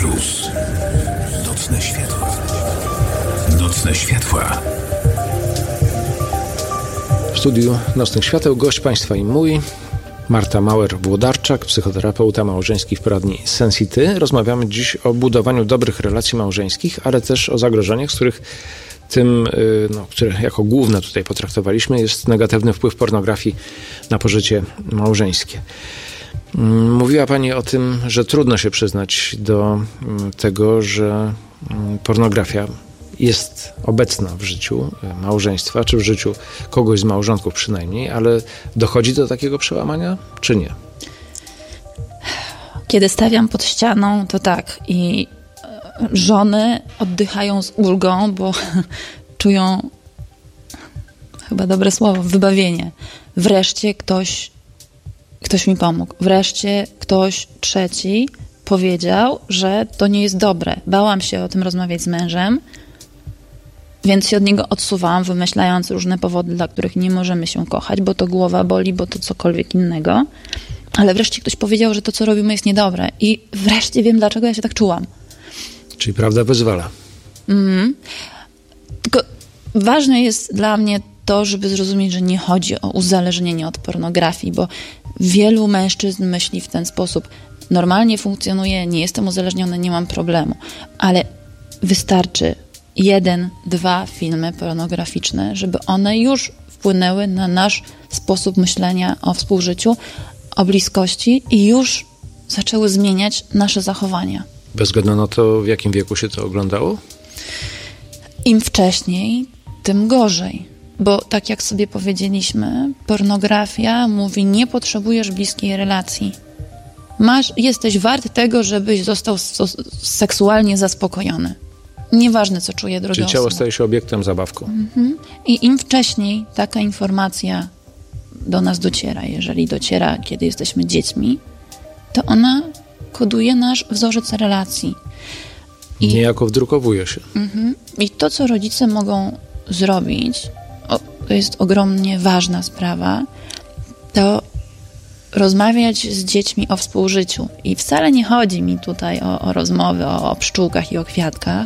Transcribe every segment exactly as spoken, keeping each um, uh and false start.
Plus. Nocne światła. Nocne światła. W studiu Nocnych Świateł gość Państwa i mój, Marta Mauer-Włodarczak, psychoterapeuta małżeński w poradni Sensity. Rozmawiamy dziś o budowaniu dobrych relacji małżeńskich, ale też o zagrożeniach, z których tym, no, które jako główne tutaj potraktowaliśmy, jest negatywny wpływ pornografii na pożycie małżeńskie. Mówiła Pani o tym, że trudno się przyznać do tego, że pornografia jest obecna w życiu małżeństwa, czy w życiu kogoś z małżonków przynajmniej, ale dochodzi do takiego przełamania, czy nie? Kiedy stawiam pod ścianą, to tak. I żony oddychają z ulgą, bo czują, chyba dobre słowo, wybawienie. Wreszcie ktoś, ktoś mi pomógł. Wreszcie ktoś trzeci powiedział, że to nie jest dobre. Bałam się o tym rozmawiać z mężem, więc się od niego odsuwałam, wymyślając różne powody, dla których nie możemy się kochać, bo to głowa boli, bo to cokolwiek innego. Ale wreszcie ktoś powiedział, że to, co robimy, jest niedobre. I wreszcie wiem, dlaczego ja się tak czułam. Czyli prawda wyzwala. Mm. Tylko ważne jest dla mnie to, żeby zrozumieć, że nie chodzi o uzależnienie od pornografii, bo wielu mężczyzn myśli w ten sposób. Normalnie funkcjonuję, nie jestem uzależniony, nie mam problemu. Ale wystarczy jeden, dwa filmy pornograficzne, żeby one już wpłynęły na nasz sposób myślenia o współżyciu, o bliskości i już zaczęły zmieniać nasze zachowania. Bez względu na to, w jakim wieku się to oglądało? Im wcześniej, tym gorzej. Bo tak jak sobie powiedzieliśmy, pornografia mówi, nie potrzebujesz bliskiej relacji. Masz, jesteś wart tego, żebyś został seksualnie zaspokojony. Nieważne, co czuje druga osoba. Czyli ciało staje się obiektem zabawką. Mhm. I im wcześniej taka informacja do nas dociera, jeżeli dociera, kiedy jesteśmy dziećmi, to ona koduje nasz wzorzec relacji. I niejako wdrukowuje się. Mhm. I to, co rodzice mogą zrobić, o, to jest ogromnie ważna sprawa, to rozmawiać z dziećmi o współżyciu. I wcale nie chodzi mi tutaj o, o rozmowy o, o pszczółkach i o kwiatkach,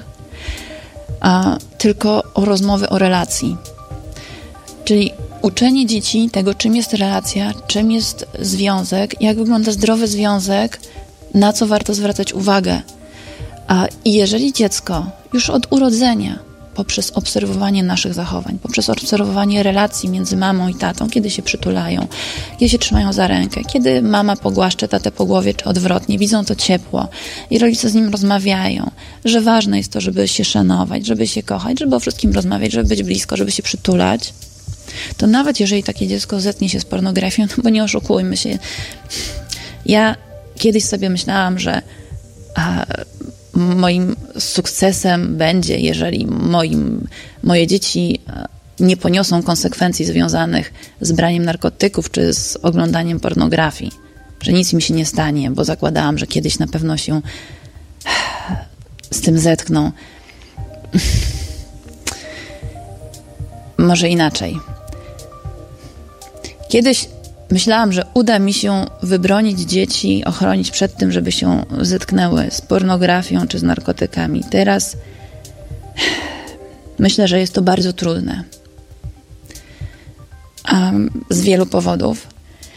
a tylko o rozmowy o relacji. Czyli uczenie dzieci tego, czym jest relacja, czym jest związek, jak wygląda zdrowy związek, na co warto zwracać uwagę. A i jeżeli dziecko już od urodzenia, poprzez obserwowanie naszych zachowań, poprzez obserwowanie relacji między mamą i tatą, kiedy się przytulają, kiedy się trzymają za rękę, kiedy mama pogłaszcza tatę po głowie, czy odwrotnie, widzą to ciepło i rodzice z nim rozmawiają, że ważne jest to, żeby się szanować, żeby się kochać, żeby o wszystkim rozmawiać, żeby być blisko, żeby się przytulać, to nawet jeżeli takie dziecko zetnie się z pornografią, no bo nie oszukujmy się. Ja kiedyś sobie myślałam, że a, moim sukcesem będzie, jeżeli moim, moje dzieci nie poniosą konsekwencji związanych z braniem narkotyków czy z oglądaniem pornografii. Że nic mi się nie stanie, bo zakładałam, że kiedyś na pewno się z tym zetkną. Może inaczej. Kiedyś myślałam, że uda mi się wybronić dzieci, ochronić przed tym, żeby się zetknęły z pornografią czy z narkotykami. Teraz myślę, że jest to bardzo trudne. Um, z wielu powodów.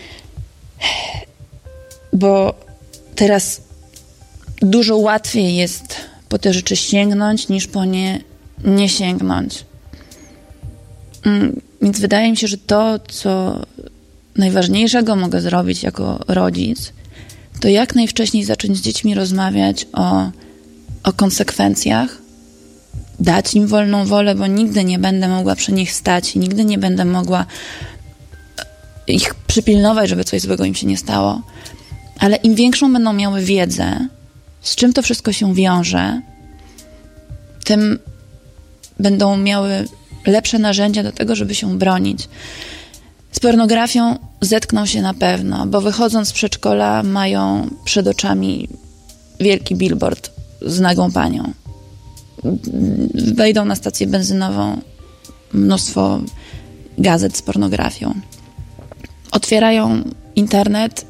Bo teraz dużo łatwiej jest po te rzeczy sięgnąć, niż po nie nie sięgnąć. Um, więc wydaje mi się, że to, co najważniejszego mogę zrobić jako rodzic, to jak najwcześniej zacząć z dziećmi rozmawiać o, o konsekwencjach, dać im wolną wolę, bo nigdy nie będę mogła przy nich stać i nigdy nie będę mogła ich przypilnować, żeby coś złego im się nie stało. Ale im większą będą miały wiedzę, z czym to wszystko się wiąże, tym będą miały lepsze narzędzia do tego, żeby się bronić. Z pornografią zetkną się na pewno, bo wychodząc z przedszkola mają przed oczami wielki billboard z nagą panią. Wejdą na stację benzynową, mnóstwo gazet z pornografią. Otwierają internet,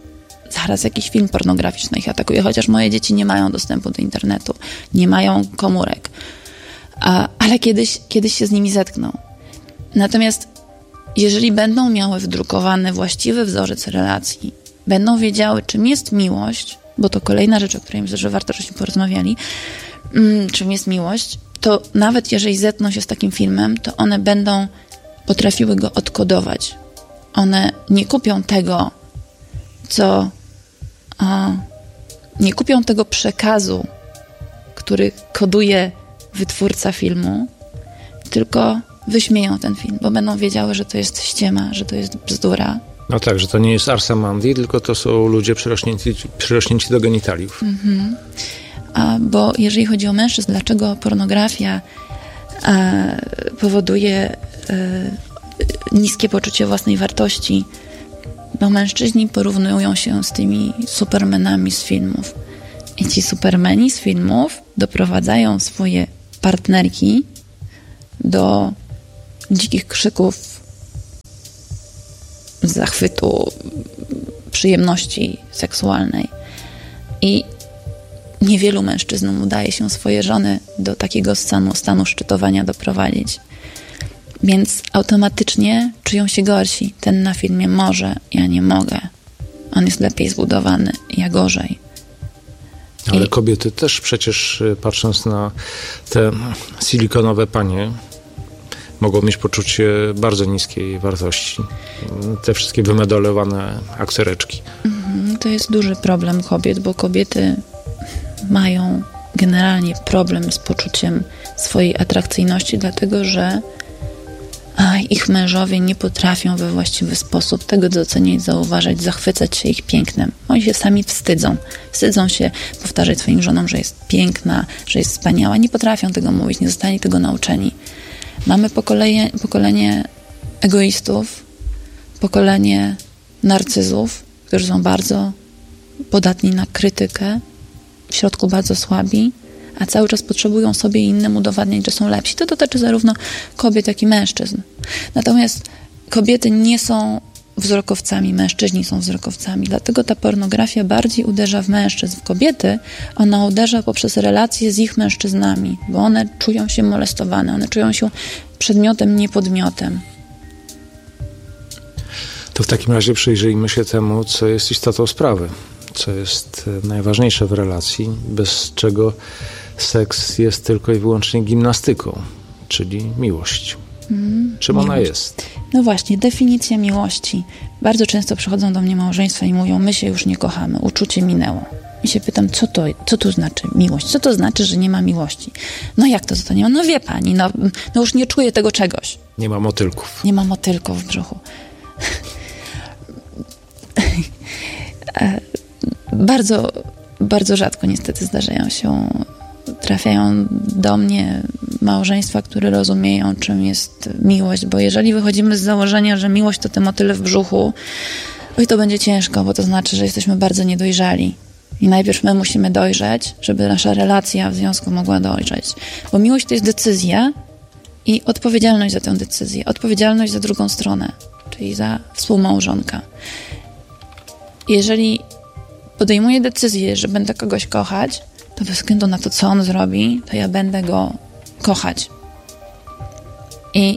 zaraz jakiś film pornograficzny ich atakuje, chociaż moje dzieci nie mają dostępu do internetu, nie mają komórek. A, ale kiedyś, kiedyś się z nimi zetkną. Natomiast jeżeli będą miały wdrukowany właściwy wzorzec relacji, będą wiedziały, czym jest miłość, bo to kolejna rzecz, o której myślę, że warto, żeśmy porozmawiali, mm, czym jest miłość, to nawet jeżeli zetkną się z takim filmem, to one będą potrafiły go odkodować. One nie kupią tego, co... A, nie kupią tego przekazu, który koduje wytwórca filmu, tylko wyśmieją ten film, bo będą wiedziały, że to jest ściema, że to jest bzdura. No tak, że to nie jest Arsa Mandi, tylko to są ludzie przyrośnięci, przyrośnięci do genitaliów. Mhm. A, bo jeżeli chodzi o mężczyzn, dlaczego pornografia a, powoduje a, niskie poczucie własnej wartości, bo mężczyźni porównują się z tymi supermenami z filmów. I ci supermeni z filmów doprowadzają swoje partnerki do dzikich krzyków, zachwytu, przyjemności seksualnej. I niewielu mężczyznom udaje się swoje żony do takiego stanu, stanu szczytowania doprowadzić. Więc automatycznie czują się gorsi. Ten na filmie może, ja nie mogę. On jest lepiej zbudowany, ja gorzej. Ale I... kobiety też przecież, patrząc na te silikonowe panie, mogą mieć poczucie bardzo niskiej wartości. Te wszystkie wymedolewane akcereczki. Mhm, to jest duży problem kobiet, bo kobiety mają generalnie problem z poczuciem swojej atrakcyjności, dlatego że a, ich mężowie nie potrafią we właściwy sposób tego doceniać, zauważać, zachwycać się ich pięknem. Oni się sami wstydzą. Wstydzą się powtarzać swoim żonom, że jest piękna, że jest wspaniała. Nie potrafią tego mówić, nie zostali tego nauczeni. Mamy pokolenie, pokolenie egoistów, pokolenie narcyzów, którzy są bardzo podatni na krytykę, w środku bardzo słabi, a cały czas potrzebują sobie i innym udowadniać, że są lepsi. To dotyczy zarówno kobiet, jak i mężczyzn. Natomiast kobiety nie są wzrokowcami, mężczyźni są wzrokowcami. Dlatego ta pornografia bardziej uderza w mężczyzn. W kobiety ona uderza poprzez relacje z ich mężczyznami, bo one czują się molestowane, one czują się przedmiotem, nie podmiotem. To w takim razie przyjrzyjmy się temu, co jest istotą sprawy, co jest najważniejsze w relacji, bez czego seks jest tylko i wyłącznie gimnastyką, czyli miłość. Mm, Czym miłość. Ona jest? No właśnie, definicja miłości. Bardzo często przychodzą do mnie małżeństwa i mówią, my się już nie kochamy, uczucie minęło. I się pytam, co to, co to znaczy miłość? Co to znaczy, że nie ma miłości? No jak to, co to nie ma? No wie pani, no, no już nie czuję tego czegoś. Nie ma motylków. Nie ma motylków w brzuchu. Bardzo, bardzo rzadko niestety zdarzają się, trafiają do mnie małżeństwa, które rozumieją, czym jest miłość, bo jeżeli wychodzimy z założenia, że miłość to te motyle w brzuchu, oj, to będzie ciężko, bo to znaczy, że jesteśmy bardzo niedojrzali. I najpierw my musimy dojrzeć, żeby nasza relacja w związku mogła dojrzeć. Bo miłość to jest decyzja i odpowiedzialność za tę decyzję, odpowiedzialność za drugą stronę, czyli za współmałżonka. Jeżeli podejmuję decyzję, że będę kogoś kochać, to bez względu na to, co on zrobi, to ja będę go kochać. I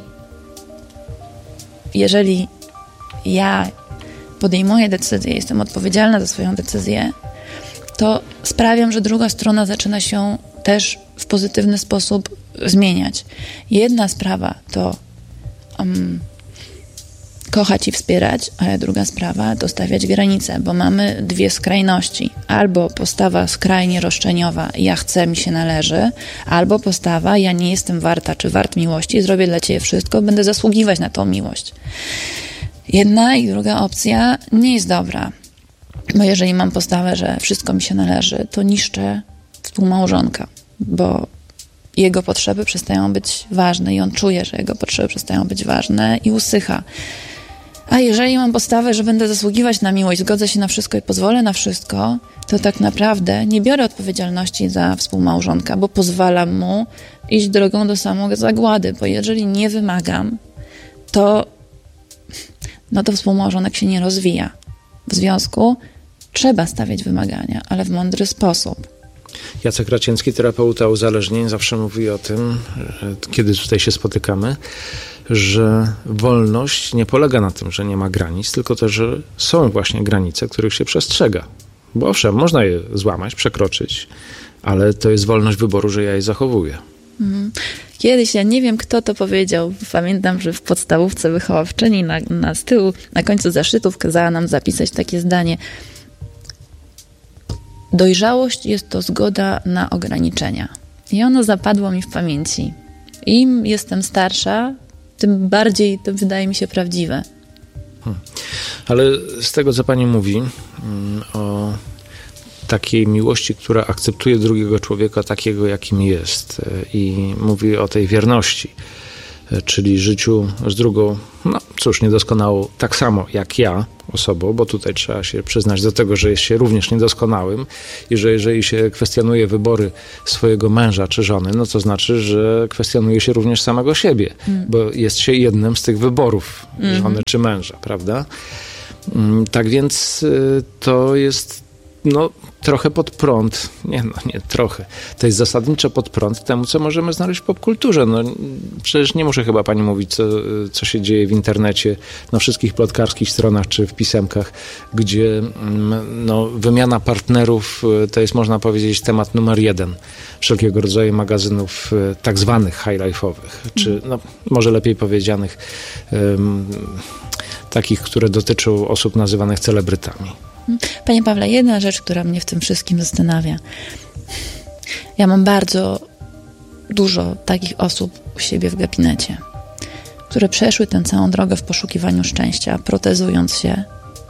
jeżeli ja podejmuję decyzję, jestem odpowiedzialna za swoją decyzję, to sprawiam, że druga strona zaczyna się też w pozytywny sposób zmieniać. Jedna sprawa to um, kochać i wspierać, ale druga sprawa to stawiać granice, bo mamy dwie skrajności. Albo postawa skrajnie roszczeniowa, ja chcę, mi się należy, albo postawa, ja nie jestem warta czy wart miłości, zrobię dla ciebie wszystko, będę zasługiwać na tą miłość. Jedna i druga opcja nie jest dobra, bo jeżeli mam postawę, że wszystko mi się należy, to niszczę współmałżonka, bo jego potrzeby przestają być ważne i on czuje, że jego potrzeby przestają być ważne i usycha. A jeżeli mam postawę, że będę zasługiwać na miłość, zgodzę się na wszystko i pozwolę na wszystko, to tak naprawdę nie biorę odpowiedzialności za współmałżonka, bo pozwalam mu iść drogą do samozagłady, bo jeżeli nie wymagam, to, no to współmałżonek się nie rozwija. W związku trzeba stawiać wymagania, ale w mądry sposób. Jacek Racięcki, terapeuta uzależnień, zawsze mówi o tym, kiedy tutaj się spotykamy, że wolność nie polega na tym, że nie ma granic, tylko też, że są właśnie granice, których się przestrzega. Bo owszem, można je złamać, przekroczyć, ale to jest wolność wyboru, że ja je zachowuję. Kiedyś, ja nie wiem, kto to powiedział, pamiętam, że w podstawówce wychowawczyni na, na z tyłu, na końcu zeszytów kazała nam zapisać takie zdanie: dojrzałość jest to zgoda na ograniczenia. I ono zapadło mi w pamięci. Im jestem starsza, tym bardziej to wydaje mi się prawdziwe. Hmm. Ale z tego, co pani mówi mm, o takiej miłości, która akceptuje drugiego człowieka takiego, jakim jest, i mówi o tej wierności, czyli życiu z drugą, no cóż, niedoskonałą, tak samo jak ja osobą, bo tutaj trzeba się przyznać do tego, że jest się również niedoskonałym i że jeżeli się kwestionuje wybory swojego męża czy żony, no to znaczy, że kwestionuje się również samego siebie, mm. bo jest się jednym z tych wyborów mm. żony czy męża, prawda? Tak więc to jest no trochę pod prąd, nie no, nie trochę, to jest zasadniczo pod prąd temu, co możemy znaleźć w popkulturze. No przecież nie muszę chyba pani mówić, co, co się dzieje w internecie, na wszystkich plotkarskich stronach czy w pisemkach, gdzie no, wymiana partnerów to jest, można powiedzieć, temat numer jeden wszelkiego rodzaju magazynów tak zwanych high-life'owych, czy no, może lepiej powiedzianych um, takich, które dotyczą osób nazywanych celebrytami. Panie Pawle, jedna rzecz, która mnie w tym wszystkim zastanawia. Ja mam bardzo dużo takich osób u siebie w gabinecie, które przeszły tę całą drogę w poszukiwaniu szczęścia, protezując się.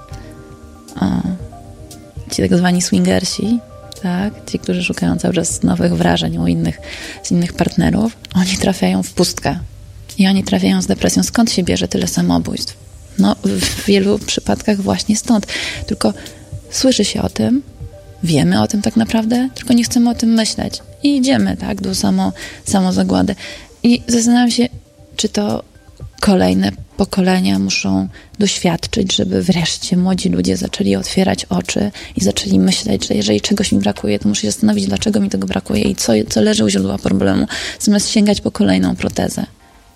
O, ci tak zwani swingersi, tak? Ci, którzy szukają cały czas nowych wrażeń u innych, z innych partnerów, oni trafiają w pustkę i oni trafiają z depresją. Skąd się bierze tyle samobójstw? No, w wielu przypadkach właśnie stąd. Tylko słyszy się o tym, wiemy o tym tak naprawdę, tylko nie chcemy o tym myśleć. I idziemy, tak, do samo, samozagłady. I zastanawiam się, czy to kolejne pokolenia muszą doświadczyć, żeby wreszcie młodzi ludzie zaczęli otwierać oczy i zaczęli myśleć, że jeżeli czegoś mi brakuje, to muszę się zastanowić, dlaczego mi tego brakuje i co, co leży u źródła problemu, zamiast sięgać po kolejną protezę.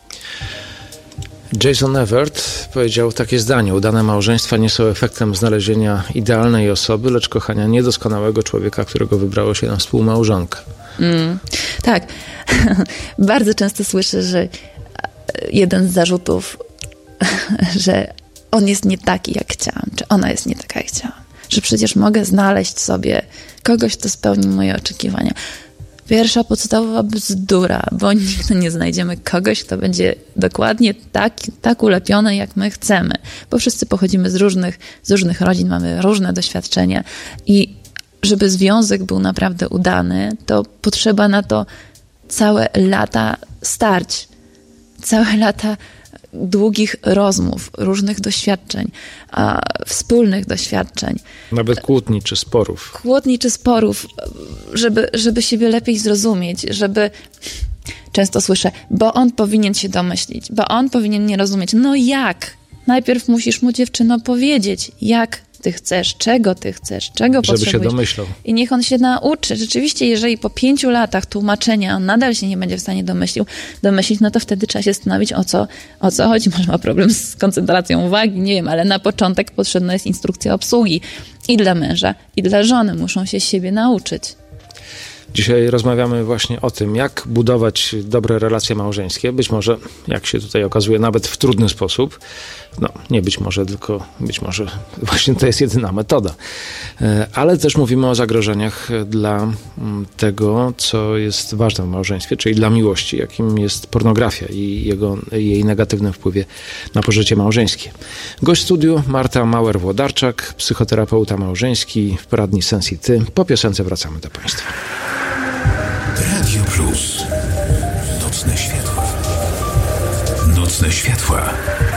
Jason Evert powiedział takie zdanie: udane małżeństwa nie są efektem znalezienia idealnej osoby, lecz kochania niedoskonałego człowieka, którego wybrało się na współmałżonkę. Mm, tak. Bardzo często słyszę, że jeden z zarzutów, że on jest nie taki, jak chciałam, czy ona jest nie taka, jak chciałam. Że przecież mogę znaleźć sobie kogoś, kto spełni moje oczekiwania. Pierwsza podstawowa bzdura, bo nigdy nie znajdziemy kogoś, kto będzie dokładnie tak, tak ulepiony, jak my chcemy. Bo wszyscy pochodzimy z różnych, z różnych rodzin, mamy różne doświadczenia i żeby związek był naprawdę udany, to potrzeba na to całe lata starć, całe lata długich rozmów, różnych doświadczeń, a, wspólnych doświadczeń. Nawet kłótni czy sporów. Kłótni czy sporów, żeby, żeby siebie lepiej zrozumieć, żeby... Często słyszę, bo on powinien się domyślić, bo on powinien nie rozumieć. No jak? Najpierw musisz mu, dziewczyno, powiedzieć, jak ty chcesz, czego ty chcesz, czego żeby potrzebujesz. Żeby się domyślał. I niech on się nauczy. Rzeczywiście, jeżeli po pięciu latach tłumaczenia on nadal się nie będzie w stanie domyślił, domyślić, no to wtedy trzeba się zastanowić, o co, o co chodzi. Może ma problem z koncentracją uwagi, nie wiem, ale na początek potrzebna jest instrukcja obsługi. I dla męża, i dla żony muszą się siebie nauczyć. Dzisiaj rozmawiamy właśnie o tym, jak budować dobre relacje małżeńskie. Być może, jak się tutaj okazuje, nawet w trudny sposób. No, nie być może, tylko być może właśnie to jest jedyna metoda. Ale też mówimy o zagrożeniach dla tego, co jest ważne w małżeństwie, czyli dla miłości, jakim jest pornografia i jego, jej negatywnym wpływie na pożycie małżeńskie. Gość studiu Marta Mauer-Włodarczak, psychoterapeuta małżeński w poradni Sensity. Po piosence wracamy do Państwa. Radio Plus. Nocne światła. Nocne światła.